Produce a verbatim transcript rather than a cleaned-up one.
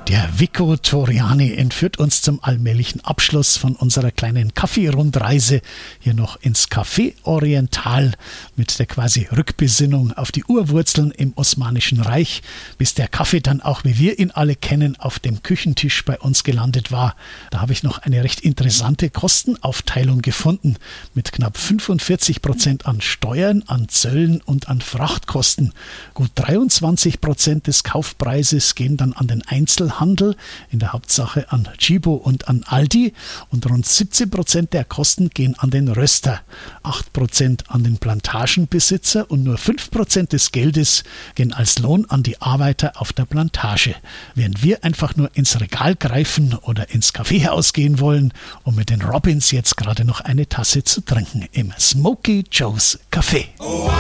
Der Vico Torriani entführt uns zum allmählichen Abschluss von unserer kleinen Kaffee-Rundreise hier noch ins Café Oriental mit der quasi Rückbesinnung auf die Urwurzeln im Osmanischen Reich, bis der Kaffee dann auch, wie wir ihn alle kennen, auf dem Küchentisch bei uns gelandet war. Da habe ich noch eine recht interessante Kostenaufteilung gefunden mit knapp fünfundvierzig Prozent an Steuern, an Zöllen und an Frachtkosten. Gut dreiundzwanzig Prozent des Kaufpreises gehen dann an den Einzelhandel, in der Hauptsache an Tchibo und an Aldi, und rund siebzehn Prozent der Kosten gehen an den Röster, acht Prozent an den Plantagenbesitzer und nur fünf Prozent des Geldes gehen als Lohn an die Arbeiter auf der Plantage, während wir einfach nur ins Regal greifen oder ins Kaffeehaus gehen wollen, um mit den Robins jetzt gerade noch eine Tasse zu trinken im Smoky Joe's Café.